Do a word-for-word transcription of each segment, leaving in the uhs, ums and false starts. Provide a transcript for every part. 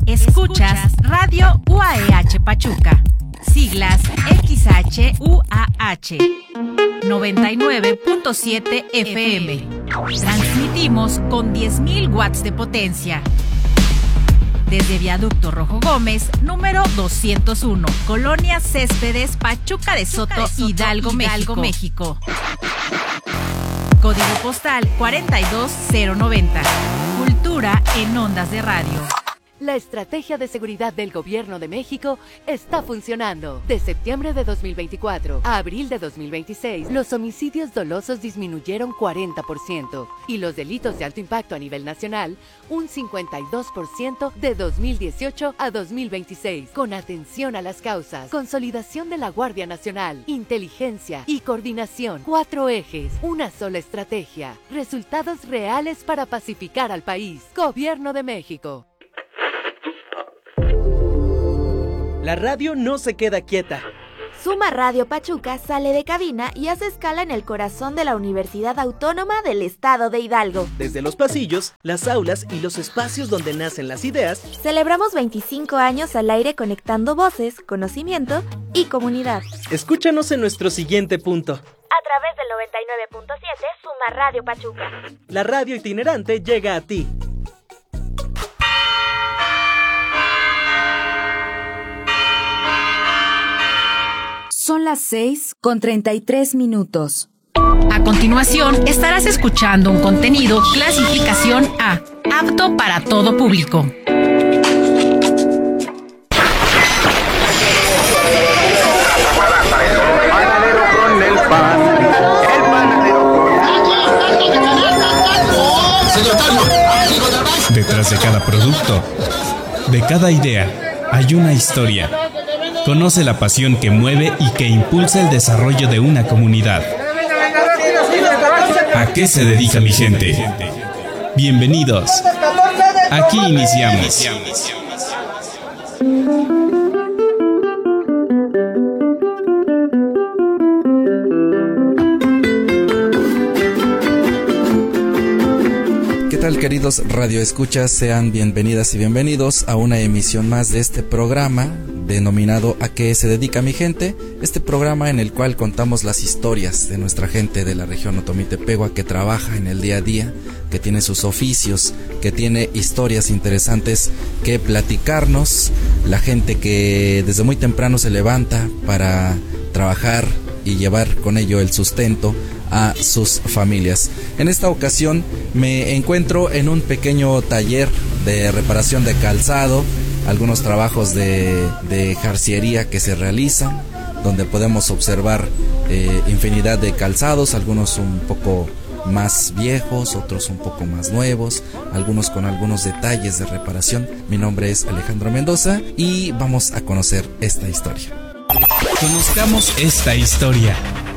Escuchas Radio U A E H Pachuca, siglas X H U A H, noventa y nueve punto siete F M. Transmitimos con diez mil watts de potencia. Desde Viaducto Rojo Gómez, número doscientos uno, Colonia Céspedes, Pachuca de Soto, Pachuca de Soto Hidalgo, Hidalgo, México. México. Código postal cuarenta y dos cero noventa. Cultura en ondas de radio. La estrategia de seguridad del Gobierno de México está funcionando. De septiembre de dos mil veinticuatro a abril de dos mil veintiséis, los homicidios dolosos disminuyeron cuarenta por ciento y los delitos de alto impacto a nivel nacional un cincuenta y dos por ciento de dos mil dieciocho a dos mil veintiséis. Con atención a las causas, consolidación de la Guardia Nacional, inteligencia y coordinación. Cuatro ejes, una sola estrategia. Resultados reales para pacificar al país. Gobierno de México. La radio no se queda quieta. Suma Radio Pachuca sale de cabina y hace escala en el corazón de la Universidad Autónoma del Estado de Hidalgo. Desde los pasillos, las aulas y los espacios donde nacen las ideas, celebramos veinticinco años al aire conectando voces, conocimiento y comunidad. Escúchanos en nuestro siguiente punto. A través del noventa y nueve punto siete Suma Radio Pachuca. La radio itinerante llega a ti. Son las seis con treinta y tres minutos. A continuación, estarás escuchando un contenido clasificación A, apto para todo público. Detrás de cada producto, de cada idea, hay una historia. Conoce la pasión que mueve y que impulsa el desarrollo de una comunidad. ¿A qué se dedica mi gente? Bienvenidos. Aquí iniciamos. ¿Qué tal, queridos radioescuchas? Sean bienvenidas y bienvenidos a una emisión más de este programa denominado ¿A qué se dedica mi gente? Este programa en el cual contamos las historias de nuestra gente de la región Otomí-Tepehua que trabaja en el día a día, que tiene sus oficios, que tiene historias interesantes que platicarnos, la gente que desde muy temprano se levanta para trabajar y llevar con ello el sustento a sus familias. En esta ocasión me encuentro en un pequeño taller de reparación de calzado, algunos trabajos de, de jarciería que se realizan, donde podemos observar eh, infinidad de calzados, algunos un poco más viejos, otros un poco más nuevos, algunos con algunos detalles de reparación. Mi nombre es Alejandro Mendoza y vamos a conocer esta historia. Conozcamos esta historia.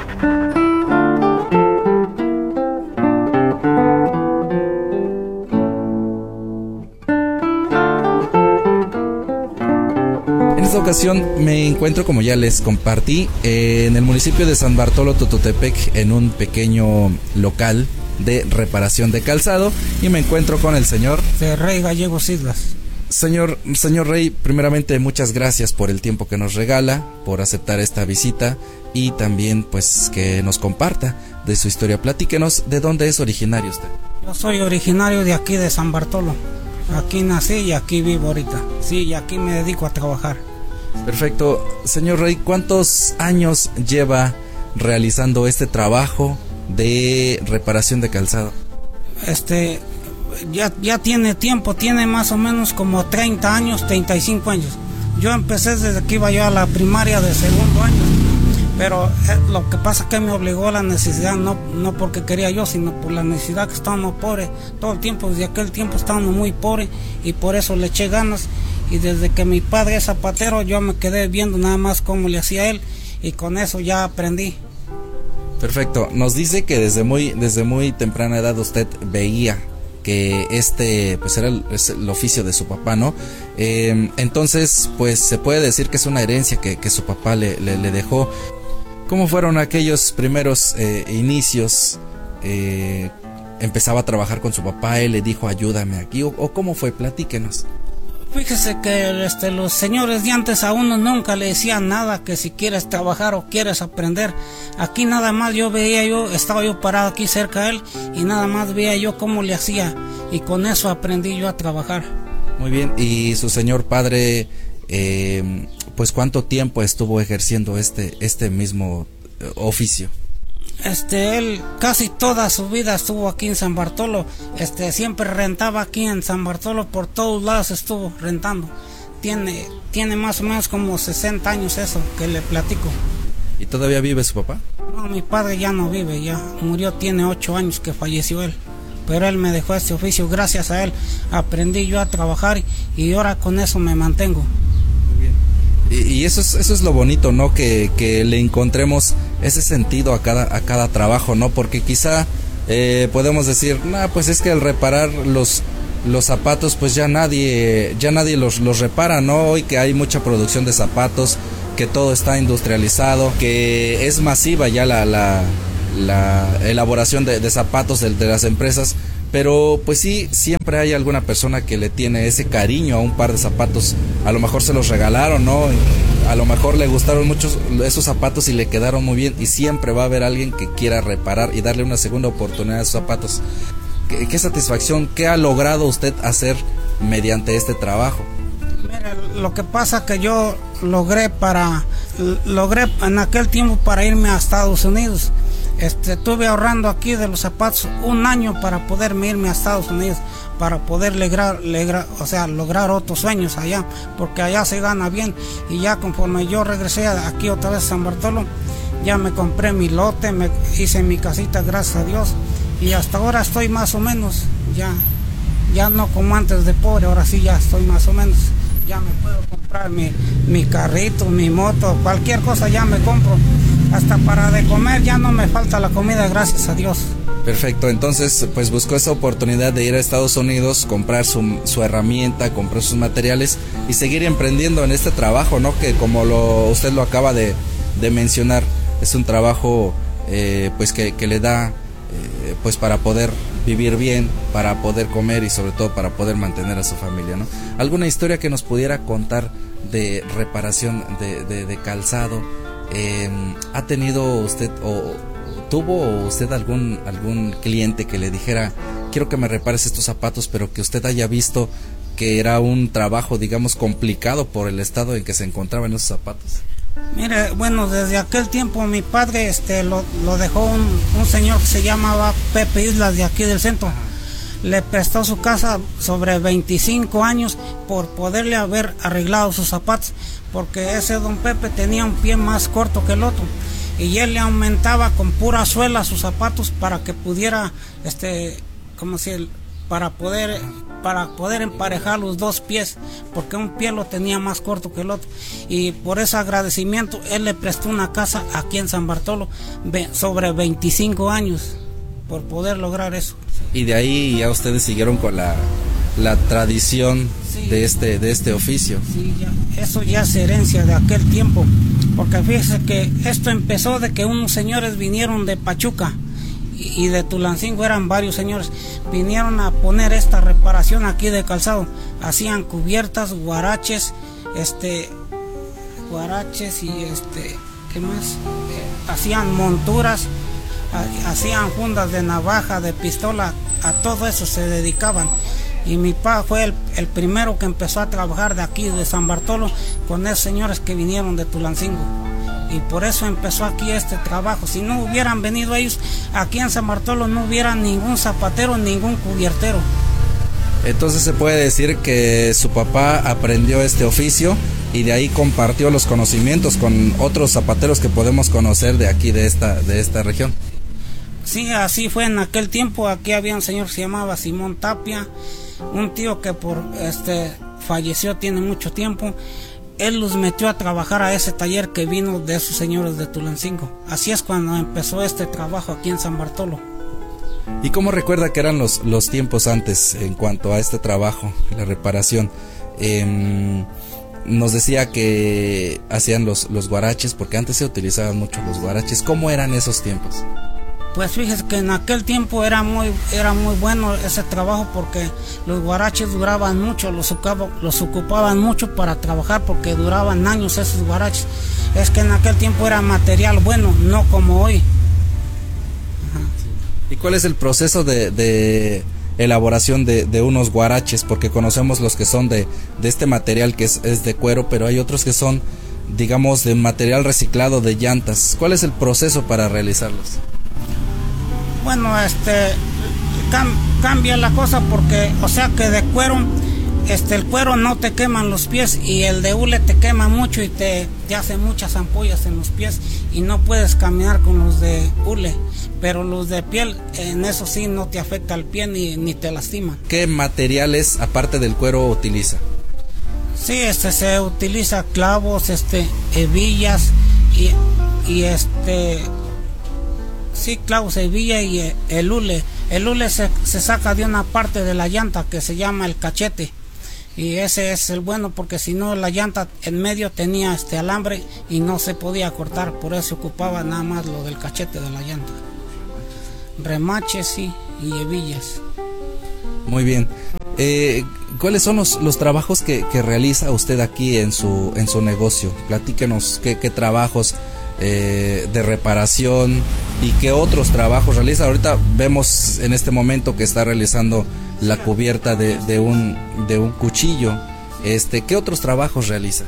En esta ocasión me encuentro, como ya les compartí, en el municipio de San Bartolo Tototepec, en un pequeño local de reparación de calzado, y me encuentro con el señor de Rey Gallegos Islas. Señor, señor Rey, primeramente muchas gracias por el tiempo que nos regala, por aceptar esta visita y también pues que nos comparta de su historia. Platíquenos, ¿de dónde es originario usted? Yo soy originario de aquí de San Bartolo. Aquí nací y aquí vivo ahorita. Sí, y aquí me dedico a trabajar. Perfecto. Señor Rey, ¿cuántos años lleva realizando este trabajo de reparación de calzado? Este, ya, ya tiene tiempo, tiene más o menos como treinta años, treinta y cinco años. Yo empecé desde que iba yo a la primaria de segundo año, pero eh, lo que pasa es que me obligó a la necesidad, no, no porque quería yo, sino por la necesidad que estábamos pobres. Todo el tiempo, desde aquel tiempo estábamos muy pobres y por eso le eché ganas. Y desde que mi padre es zapatero, yo me quedé viendo nada más cómo le hacía él y con eso ya aprendí. Perfecto. Nos dice que desde muy, desde muy temprana edad usted veía que este pues era el, es el oficio de su papá, ¿no? Eh, entonces, pues se puede decir que es una herencia que, que su papá le, le, le dejó. ¿Cómo fueron aquellos primeros eh, inicios? Eh, ¿Empezaba a trabajar con su papá? ¿Él le dijo ayúdame aquí? ¿O, o cómo fue? Platíquenos. fíjese que este, los señores de antes a uno nunca le decían nada, que si quieres trabajar o quieres aprender. Aquí nada más yo veía, yo estaba yo parado aquí cerca de él y nada más veía yo cómo le hacía y con eso aprendí yo a trabajar. Muy bien, y su señor padre, eh, pues ¿cuánto tiempo estuvo ejerciendo este, este mismo eh, oficio? Este, él casi toda su vida estuvo aquí en San Bartolo, este, siempre rentaba aquí en San Bartolo, por todos lados estuvo rentando. Tiene, tiene más o menos como sesenta años eso que le platico. ¿Y todavía vive su papá? No, mi padre ya no vive, ya murió, tiene ocho años que falleció él. Pero él me dejó este oficio, gracias a él aprendí yo a trabajar y ahora con eso me mantengo. Y, y eso es eso es lo bonito, ¿no? Que, que le encontremos ese sentido a cada a cada trabajo, ¿no? Porque quizá eh, podemos decir, nah, pues es que al reparar los los zapatos, pues ya nadie ya nadie los los repara, ¿no? Hoy que hay mucha producción de zapatos, que todo está industrializado, que es masiva ya la la, la elaboración de, de zapatos de, de las empresas. Pero pues sí, siempre hay alguna persona que le tiene ese cariño a un par de zapatos. A lo mejor se los regalaron, ¿no? A lo mejor le gustaron mucho esos zapatos y le quedaron muy bien. Y siempre va a haber alguien que quiera reparar y darle una segunda oportunidad a esos zapatos. ¿Qué, qué satisfacción, qué ha logrado usted hacer mediante este trabajo? Mira, lo que pasa que yo logré para... Logré en aquel tiempo para irme a Estados Unidos. Este, estuve ahorrando aquí de los zapatos un año para poder irme a Estados Unidos, para poder lograr, lograr, o sea, lograr otros sueños allá, porque allá se gana bien. Y ya conforme yo regresé aquí otra vez a San Bartolo, ya me compré mi lote, me hice mi casita, gracias a Dios, y hasta ahora estoy más o menos, ya, ya no como antes de pobre, ahora sí ya estoy más o menos, ya me puedo comprar mi, mi carrito, mi moto, cualquier cosa ya me compro. Hasta para de comer ya no me falta la comida, gracias a Dios. Perfecto, entonces pues buscó esa oportunidad de ir a Estados Unidos, comprar su, su herramienta, comprar sus materiales y seguir emprendiendo en este trabajo, ¿no? Que como lo, usted lo acaba de, de mencionar, es un trabajo eh, pues que, que le da eh, pues para poder vivir bien, para poder comer y sobre todo para poder mantener a su familia, ¿no? ¿Alguna historia que nos pudiera contar de reparación de, de, de calzado? Eh, ¿Ha tenido usted o tuvo usted algún algún cliente que le dijera, quiero que me repares estos zapatos, pero que usted haya visto que era un trabajo, digamos, complicado por el estado en que se encontraban esos zapatos? Mire, bueno, desde aquel tiempo mi padre este lo, lo dejó un, un señor que se llamaba Pepe Islas de aquí del centro. Le prestó su casa sobre veinticinco años por poderle haber arreglado sus zapatos, porque ese don Pepe tenía un pie más corto que el otro y él le aumentaba con pura suela sus zapatos para que pudiera, este, como si para poder para poder emparejar los dos pies, porque un pie lo tenía más corto que el otro, y por ese agradecimiento él le prestó una casa aquí en San Bartolo sobre veinticinco años por poder lograr eso. Y de ahí ya ustedes siguieron con la, la tradición sí, de este de este oficio. Sí, ya, eso ya es herencia de aquel tiempo, porque fíjese que esto empezó de que unos señores vinieron de Pachuca y, y de Tulancingo, eran varios señores, vinieron a poner esta reparación aquí de calzado, hacían cubiertas, guaraches, este, guaraches y este, ¿qué más? Eh, hacían monturas, hacían fundas de navaja, de pistola, a todo eso se dedicaban. Y mi papá fue el, el primero que empezó a trabajar de aquí, de San Bartolo, con esos señores que vinieron de Tulancingo. Y por eso empezó aquí este trabajo. Si no hubieran venido ellos, aquí en San Bartolo no hubiera ningún zapatero, ningún cubiertero. Entonces se puede decir que su papá aprendió este oficio y de ahí compartió los conocimientos con otros zapateros que podemos conocer de aquí, de esta, de esta región. Sí, así fue en aquel tiempo. Aquí había un señor que se llamaba Simón Tapia, un tío que por este falleció tiene mucho tiempo. Él los metió a trabajar a ese taller que vino de esos señores de Tulancingo. Así es cuando empezó este trabajo aquí en San Bartolo. ¿Y cómo recuerda que eran los, los tiempos antes en cuanto a este trabajo, la reparación? Eh, nos decía que hacían los, los guaraches, porque antes se utilizaban mucho los guaraches. ¿Cómo eran esos tiempos? Pues fíjese que en aquel tiempo era muy, era muy bueno ese trabajo porque los guaraches duraban mucho, los ocupaban, los ocupaban mucho para trabajar porque duraban años esos guaraches. Es que en aquel tiempo era material bueno, no como hoy. Ajá. ¿Y cuál es el proceso de, de elaboración de, de unos guaraches? Porque conocemos los que son de, de este material que es, es de cuero, pero hay otros que son, digamos, de material reciclado de llantas. ¿Cuál es el proceso para realizarlos? Bueno, este cam, cambia la cosa porque, o sea que de cuero, este el cuero no te queman los pies y el de hule te quema mucho y te, te hace muchas ampollas en los pies y no puedes caminar con los de hule, pero los de piel, en eso sí no te afecta el pie ni, ni te lastima. ¿Qué materiales aparte del cuero utiliza? Sí, este se utiliza clavos, este hebillas y, y este sí, clavos, hebilla y el hule. El hule se, se saca de una parte de la llanta que se llama el cachete. Y ese es el bueno porque si no la llanta en medio tenía este alambre y no se podía cortar, por eso ocupaba nada más lo del cachete de la llanta. Remaches sí, y hebillas. Muy bien. Eh, ¿Cuáles son los, los trabajos que, que realiza usted aquí en su, en su negocio? Platíquenos qué, qué trabajos eh, de reparación y qué otros trabajos realiza. Ahorita vemos en este momento que está realizando la cubierta de, de, un, de un cuchillo. Este, ¿qué otros trabajos realiza?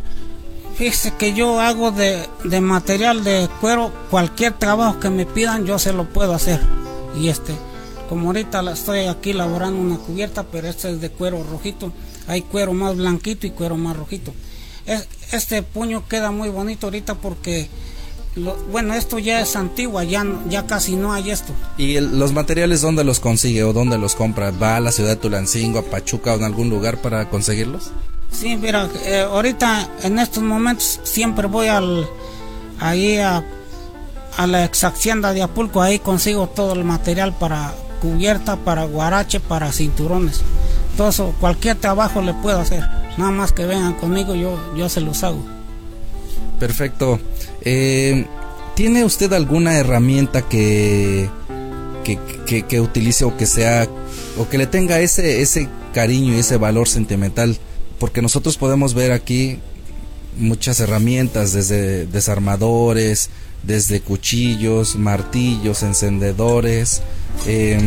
Fíjese que yo hago de, de material de cuero, cualquier trabajo que me pidan yo se lo puedo hacer. Y este, como ahorita la estoy aquí elaborando una cubierta, pero este es de cuero rojito. Hay cuero más blanquito y cuero más rojito. Es, este puño queda muy bonito ahorita porque, lo, bueno, esto ya es antiguo, ya, ya casi no hay esto. ¿Y el, los materiales dónde los consigue o dónde los compra? ¿Va a la ciudad de Tulancingo, a Pachuca o en algún lugar para conseguirlos? Sí, mira, eh, ahorita en estos momentos siempre voy al ahí a, a la ex hacienda de Apulco, ahí consigo todo el material para cubierta, para guarache, para cinturones. Todo eso, cualquier trabajo le puedo hacer, nada más que vengan conmigo, yo, yo se los hago. Perfecto. Eh, ¿Tiene usted alguna herramienta que, que, que, que utilice o que sea, o que le tenga ese, ese cariño y ese valor sentimental? Porque nosotros podemos ver aquí muchas herramientas, desde desarmadores, desde cuchillos, martillos, encendedores, eh,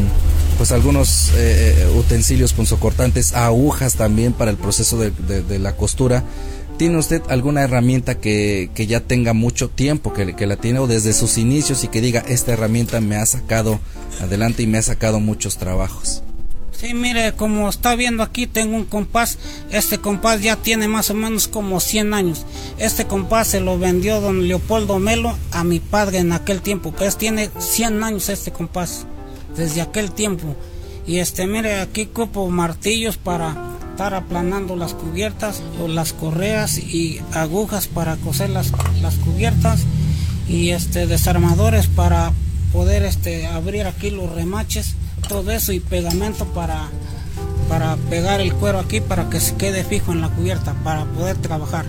pues algunos eh, utensilios punzocortantes, agujas también para el proceso de, de, de la costura. ¿Tiene usted alguna herramienta que, que ya tenga mucho tiempo que, que la tiene o desde sus inicios y que diga, esta herramienta me ha sacado adelante y me ha sacado muchos trabajos? Sí, mire, como está viendo aquí, tengo un compás. Este compás ya tiene más o menos como cien años. Este compás se lo vendió don Leopoldo Melo a mi padre en aquel tiempo. Pues tiene cien años este compás, desde aquel tiempo. Y este, mire, aquí ocupo martillos para estar aplanando las cubiertas, o las correas y agujas para coser las, las cubiertas. Y este, desarmadores para poder este, abrir aquí los remaches. Todo eso y pegamento para, para pegar el cuero aquí para que se quede fijo en la cubierta para poder trabajar.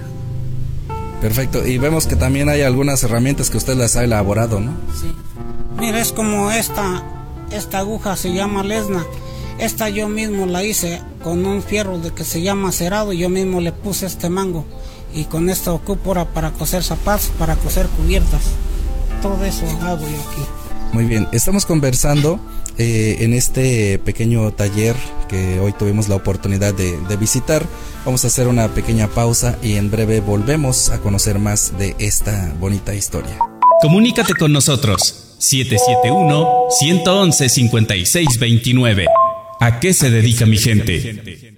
Perfecto, y vemos que también hay algunas herramientas que usted las ha elaborado, ¿no? Sí. Mira, es como esta, esta aguja se llama lesna. Esta yo mismo la hice con un fierro de que se llama cerado y yo mismo le puse este mango. Y con esta ocupo ahora para coser zapatos, para coser cubiertas. Todo eso hago yo aquí. Muy bien, estamos conversando eh, en este pequeño taller que hoy tuvimos la oportunidad de, de visitar. Vamos a hacer una pequeña pausa y en breve volvemos a conocer más de esta bonita historia. Comunícate con nosotros siete siete uno, uno uno uno, cinco seis, cinco seis dos nueve. ¿A qué se dedica mi gente?